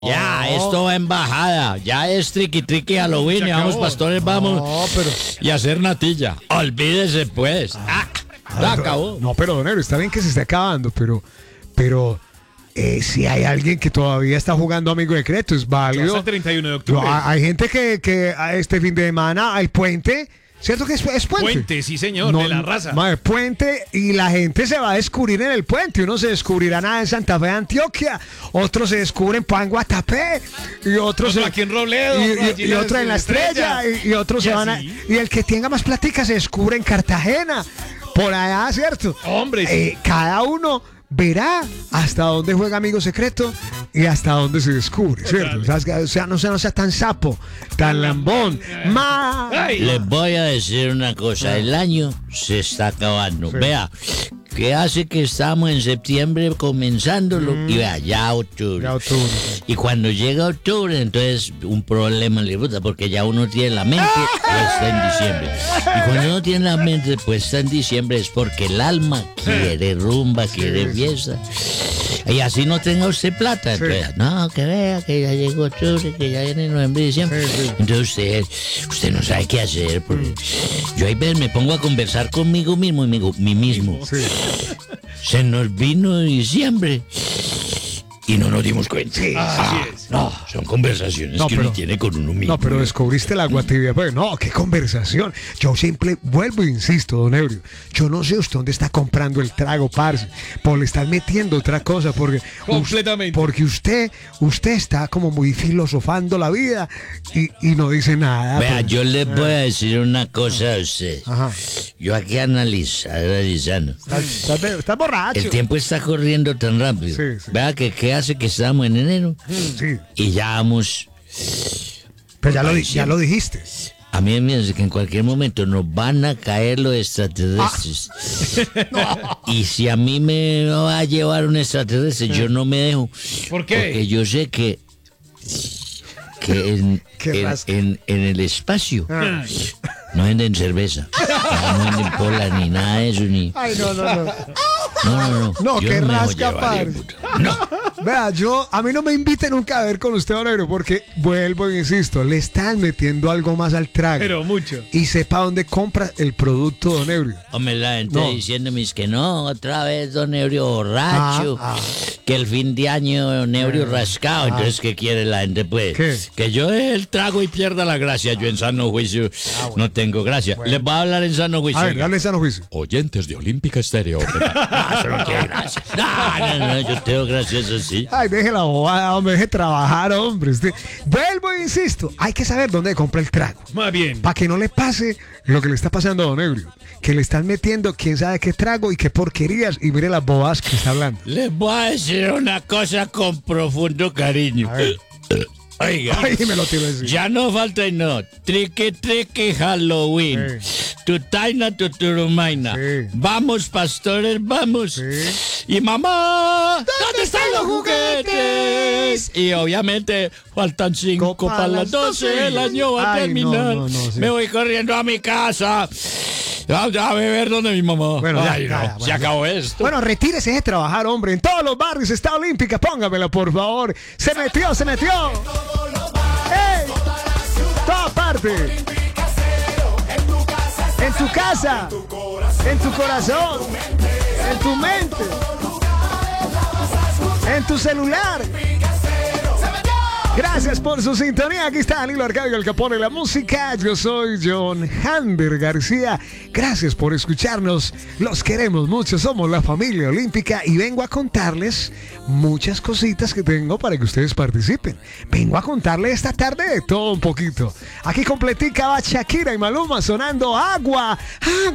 Ya, esto va en bajada. Ya es triqui triqui Halloween. Y vamos, pastores, vamos. No, pero... Y hacer natilla. Olvídese, pues. Ya acabó. No, pero don Ebro, está bien que se esté acabando, pero si hay alguien que todavía está jugando Amigo Secreto, es válido. Hasta el 31 de octubre. Hay gente que a este fin de semana, al puente, ¿cierto que es puente? Puente, sí señor, de la raza. Madre, puente, y la gente se va a descubrir en el puente. Uno se descubrirá nada en Santa Fe de Antioquia, otros se descubren en Guatapé, y otros Otro aquí en Robledo, y otro en La Estrella, y otros se van a... Y el que tenga más plática se descubre en Cartagena, por allá, ¿cierto? Hombre, cada uno verá hasta dónde juega Amigo Secreto y hasta dónde se descubre, ¿cierto? O sea, no sea tan sapo, tan lambón. Les voy a decir una cosa. El año se está acabando. Sí. Vea, que hace que estamos en septiembre comenzándolo y vea, ya octubre. Y cuando llega octubre, entonces un problema le gusta porque ya uno tiene la mente puesta en diciembre. Y cuando uno tiene la mente puesta en diciembre es porque el alma quiere rumba, quiere fiesta. Y así no tenga usted plata. Entonces, no, que vea que ya llegó octubre, que ya viene noviembre y diciembre. Entonces usted no sabe qué hacer. Porque yo ahí me pongo a conversar conmigo mismo, mí mismo. Se nos vino diciembre y no nos dimos cuenta. así es. No, son conversaciones que uno tiene con uno mismo. No, pero descubriste el agua tibia. Pues, no, qué conversación. Yo siempre vuelvo e insisto, don Ebrio. Yo no sé usted dónde está comprando el trago, parce. Por le estar metiendo otra cosa. Porque completamente. Porque usted está como muy filosofando la vida y no dice nada. Vea, pues. yo le voy a decir una cosa a usted. Ajá. Yo aquí analizando. Estás borracho. El tiempo está corriendo tan rápido. Sí. Vea que qué hace que estamos en enero. Sí. Y ya vamos. Pero ya lo dijiste. A mí me dice que en cualquier momento nos van a caer los extraterrestres. Y si a mí me va a llevar un extraterrestre, yo no me dejo. ¿Por qué? Porque yo sé que en el espacio no venden cerveza, no venden pola, ni nada de eso, ni... Ay, no. No. No, Yo qué no me dejo rasca, llevar, parce. puta. No. Vea, a mí no me inviten nunca a ver con usted, don Ebro, porque vuelvo e insisto, le están metiendo algo más al trago. Pero mucho. Y sepa dónde compra el producto, don Ebro. Hombre, la gente No. diciéndome es que no, otra vez don Ebrio borracho, que el fin de año don Ebrio rascado. Entonces, ¿qué quiere la gente, pues? ¿Qué? Que yo deje el trago y pierda la gracia. Yo en sano juicio no tengo gracia. Les voy a hablar en sano juicio. A ver, dale sano juicio. Oyentes de Olímpica Estéreo. Eso no tiene gracia. No, yo tengo gracia, eso sí. Ay, deje la bobada, hombre, deje trabajar, hombre. Vuelvo e insisto, hay que saber dónde compra el trago. Más bien. Para que no le pase lo que le está pasando a don Ebrio. Que le están metiendo quién sabe qué trago y qué porquerías. Y mire las bobadas que está hablando. Les voy a decir una cosa con profundo cariño. A ver. Oiga, Ay, me lo tiro así. ya no falta y no. Triqui Halloween. Tutaina tuturumaina. Sí. Vamos, pastores, vamos. Sí. Y mamá, ¿dónde están los juguetes? Y obviamente faltan 5 para las 12. El año va a Ay, terminar. no, sí. Me voy corriendo a mi casa. A beber donde mi mamá. Bueno, Ay, ya, no, bueno, se acabó esto. Bueno, retírese de trabajar, hombre. En todos los barrios está Olímpica. Póngamela, por favor. Se metió. ¡Ey! Toda parte. En tu casa. En tu corazón. En tu mente. En tu celular. Gracias por su sintonía. Aquí está Danilo Arcadio, el que pone la música. Yo soy John Hander García. Gracias por escucharnos. Los queremos mucho. Somos la familia Olímpica y vengo a contarles muchas cositas que tengo para que ustedes participen. Vengo a contarles esta tarde de todo un poquito. Aquí completica va Shakira y Maluma sonando Agua.